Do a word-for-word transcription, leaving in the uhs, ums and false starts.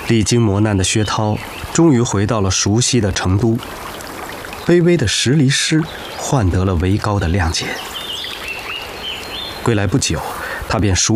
历经磨难的薛涛，终于回到了熟悉的成都。卑微的十离诗换得了维高的谅解。归来不久，他便熟